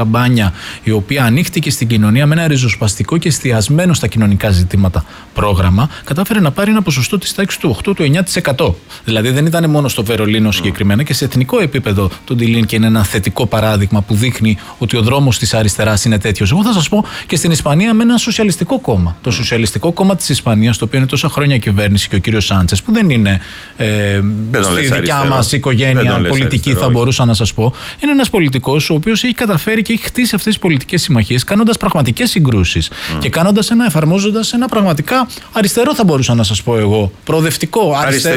καμπάνια η οποία ανοίχτηκε στην κοινωνία με ένα ριζοσπαστικό και εστιασμένο στα κοινωνικά ζητήματα πρόγραμμα, κατάφερε να πάρει ένα ποσοστό της τάξης του 8-9%. Δηλαδή δεν ήταν μόνο στο Βερολίνο συγκεκριμένα, και σε εθνικό επίπεδο το Ντιλίνκε είναι ένα θετικό παράδειγμα που δείχνει ότι ο δρόμος της αριστεράς είναι τέτοιος. Εγώ θα σας πω και στην Ισπανία με ένα σοσιαλιστικό κόμμα. Το Σοσιαλιστικό Κόμμα της Ισπανίας, το οποίο είναι τόσα χρόνια κυβέρνηση, και ο κύριος Σάντσες, που δεν είναι στη δικιά μας οικογένεια πολιτική, θα μπορούσα να σας πω, είναι ένας πολιτικός ο οποίος έχει καταφέρει και έχει χτίσει αυτές τις πολιτικές συμμαχίες, κάνοντας πραγματικές συγκρούσεις και εφαρμόζοντας ένα πραγματικά αριστερό, θα μπορούσα να σας πω εγώ, προοδευτικό,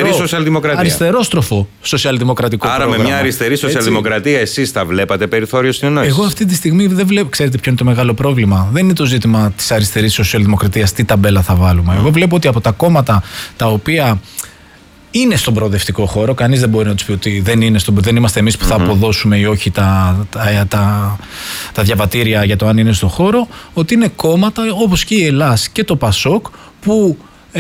αριστερόστροφο σοσιαλδημοκρατικό άρα πρόγραμμα. Με μια αριστερή σοσιαλδημοκρατία εσείς θα βλέπατε περιθώριο συνεννόησης? Εγώ αυτή τη στιγμή δεν βλέπω. Ξέρετε ποιο είναι το μεγάλο πρόβλημα? Δεν είναι το ζήτημα της αριστερής σοσιαλδημοκρατίας, τι ταμπέλα θα βάλουμε. Εγώ βλέπω ότι από τα κόμματα τα οποία είναι στον προοδευτικό χώρο, κανείς δεν μπορεί να τους πει ότι δεν είμαστε εμείς που θα αποδώσουμε ή όχι τα διαβατήρια για το αν είναι στον χώρο, ότι είναι κόμματα όπως και η Ελλάς και το Πασόκ που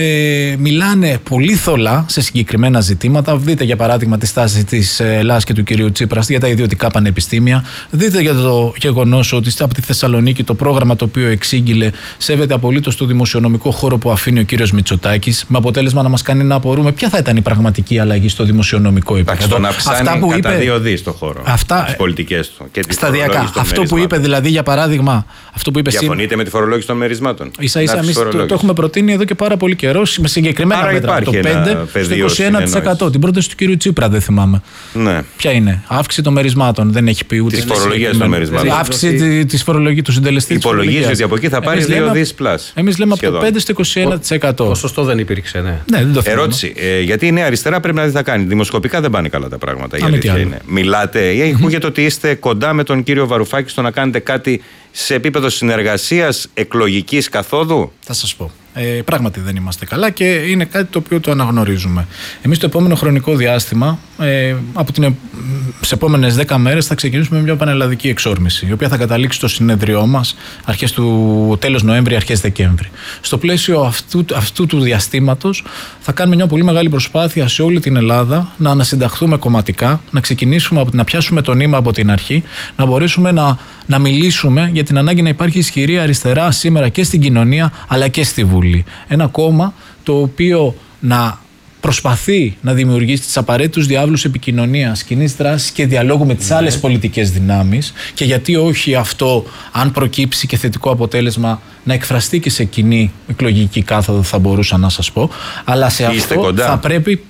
μιλάνε πολύ θολά σε συγκεκριμένα ζητήματα. Δείτε για παράδειγμα τη στάση της Ελλάς και του κυρίου Τσίπρα για τα ιδιωτικά πανεπιστήμια. Δείτε για το γεγονός ότι από τη Θεσσαλονίκη το πρόγραμμα το οποίο εξήγηλε σέβεται απολύτως το δημοσιονομικό χώρο που αφήνει ο κύριος Μητσοτάκης, με αποτέλεσμα να μας κάνει να απορούμε ποια θα ήταν η πραγματική αλλαγή στο δημοσιονομικό επίπεδο. Να αυξάνει κατά 2 δις το χώρο, τις πολιτικές του και τις σταδιακά. Αυτό που είπε δηλαδή για παράδειγμα. Διαφωνείτε με τη φορολόγηση των μερισμάτων? Ίσα-ίσα εμείς το έχουμε προτείνει εδώ και πάρα πολύ καιρό με συγκεκριμένα μέτρα. Το 5% στο 21%. Την πρόταση του κύριου Τσίπρα δεν θυμάμαι. Ναι. Ποια είναι? Αύξηση των μερισμάτων. Δεν έχει πει ούτε. Τη φορολογία των μερισμάτων. Αύξηση της φορολογίας του συντελεστή. Υπολογίζει ότι από εκεί θα πάρει 2 δις πλάς. Εμείς λέμε από το 5% στο 21%. Ποσοστό δεν υπήρξε, ναι. Δεν το ερώτηση. Γιατί η Νέα Αριστερά πρέπει να δει τι θα κάνει. Δημοσκοπικά δεν πάνε καλά τα πράγματα. Μιλάτε ή ακούγεται ότι είστε κοντά με τον κύριο Βαρουφάκη στο να κάνετε κάτι σε επίπεδο συνεργασίας εκλογικής καθόδου? Θα σας πω. Πράγματι δεν είμαστε καλά και είναι κάτι το οποίο το αναγνωρίζουμε. Εμείς το επόμενο χρονικό διάστημα, από τις επόμενες 10 μέρες, θα ξεκινήσουμε μια πανελλαδική εξόρμηση, η οποία θα καταλήξει στο συνέδριό μας αρχές του τέλος Νοέμβρη, αρχές Δεκέμβρη. Στο πλαίσιο αυτού του διαστήματος θα κάνουμε μια πολύ μεγάλη προσπάθεια σε όλη την Ελλάδα να ανασυνταχθούμε κομματικά, να ξεκινήσουμε να πιάσουμε το νήμα από την αρχή, να μπορέσουμε να μιλήσουμε για την ανάγκη να υπάρχει ισχυρή αριστερά σήμερα και στην κοινωνία αλλά και στη Βουλή. Ένα κόμμα το οποίο να προσπαθεί να δημιουργήσει τις απαραίτητους διάβλους επικοινωνίας, κοινής δράσης και διαλόγου με τις άλλες πολιτικές δυνάμεις, και γιατί όχι αυτό, αν προκύψει και θετικό αποτέλεσμα, να εκφραστεί και σε κοινή εκλογική κάθοδο, θα μπορούσα να σας πω. Αλλά σε αυτό θα πρέπει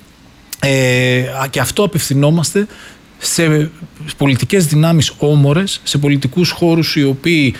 και αυτό απευθυνόμαστε σε πολιτικές δυνάμεις όμορες, σε πολιτικούς χώρους οι οποίοι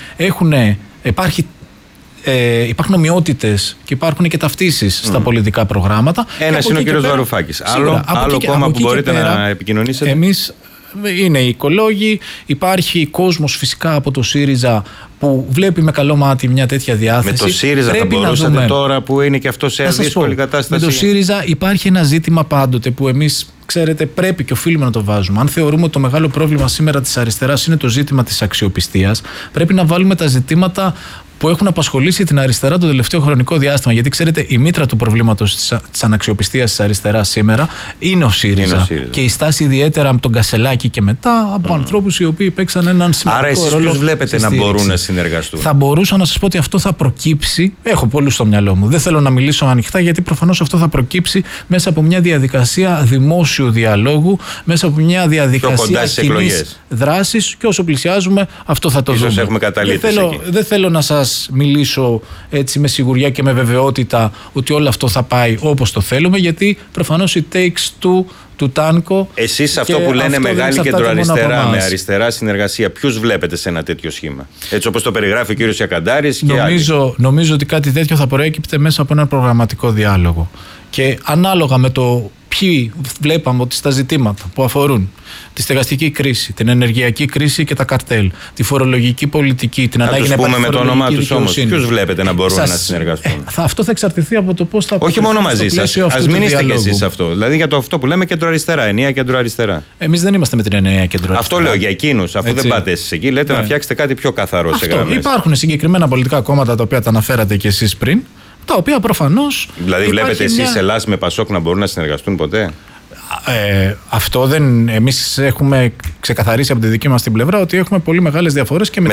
υπάρχουν ομοιότητες και υπάρχουν και ταυτίσεις στα πολιτικά προγράμματα. Ένας είναι ο κύριος Βαρουφάκης. Άλλο κόμμα που μπορείτε να επικοινωνήσετε? Εμείς είναι οι οικολόγοι. Υπάρχει κόσμος φυσικά από το ΣΥΡΙΖΑ που βλέπει με καλό μάτι μια τέτοια διάθεση. Με το ΣΥΡΙΖΑ θα μπορούσατε τώρα που είναι και αυτό σε δύσκολη κατάσταση? Με το ΣΥΡΙΖΑ υπάρχει ένα ζήτημα πάντοτε που εμείς, ξέρετε, πρέπει και οφείλουμε να το βάζουμε. Αν θεωρούμε ότι το μεγάλο πρόβλημα σήμερα της αριστεράς είναι το ζήτημα της αξιοπιστίας, πρέπει να βάλουμε τα ζητήματα που έχουν απασχολήσει την αριστερά το τελευταίο χρονικό διάστημα. Γιατί ξέρετε, η μήτρα του προβλήματος της αναξιοπιστίας της αριστεράς σήμερα είναι ο ΣΥΡΙΖΑ. Και η στάση ιδιαίτερα από τον Κασελάκη και μετά από ανθρώπους οι οποίοι παίξαν έναν σημαντικό ρόλο. Άρα, εσείς ποιους βλέπετε να μπορούν να συνεργαστούν? Θα μπορούσα να σας πω ότι αυτό θα προκύψει. Έχω πολλούς στο μυαλό μου. Δεν θέλω να μιλήσω ανοιχτά, γιατί προφανώς αυτό θα προκύψει μέσα από μια διαδικασία δημόσιου διαλόγου, μέσα από μια διαδικασία κοινής δράσης, και όσο πλησιάζουμε, αυτό θα το δούμε. Έχουμε καταλήξει. Δεν θέλω να σας μιλήσω έτσι με σιγουριά και με βεβαιότητα ότι όλο αυτό θα πάει όπως το θέλουμε, γιατί προφανώς it takes two του τάνκο. Εσείς αυτό που λένε μεγάλη κεντροαριστερά με αριστερά συνεργασία, ποιους βλέπετε σε ένα τέτοιο σχήμα? Έτσι όπως το περιγράφει ο κύριος Ιακαντάρης και νομίζω ότι κάτι τέτοιο θα προέκυπτε μέσα από έναν προγραμματικό διάλογο. Και ανάλογα με το ποιοι βλέπαμε ότι στα ζητήματα που αφορούν τη στεγαστική κρίση, την ενεργειακή κρίση και τα καρτέλ, τη φορολογική πολιτική, την ανάγκη να υπάρχει φορολογική δικαιοσύνη. Ποιους βλέπετε να μπορούν να συνεργαστούν? Αυτό θα εξαρτηθεί από το πώς θα όχι μόνο μαζί σας. Ας μην είστε κι εσείς αυτό. Δηλαδή για το αυτό που λέμε κεντροαριστερά, ενιαία κεντροαριστερά. Εμείς δεν είμαστε με την ενιαία κεντροαριστερά. Αυτό λέω για εκείνους. Αφού δεν πάτε εσείς εκεί, λέτε να φτιάξετε κάτι πιο καθαρό σε γραμμές. Υπάρχουν συγκεκριμένα πολιτικά κόμματα τα οποία τα αναφέρατε κι εσείς πριν, τα οποία προφανώς. Δηλαδή, βλέπετε εσείς Ελλάς με Πασόκ να μπορούν να συνεργαστούν ποτέ? Αυτό δεν. Εμείς έχουμε ξεκαθαρίσει από τη δική μας την πλευρά ότι έχουμε πολύ μεγάλες διαφορές και με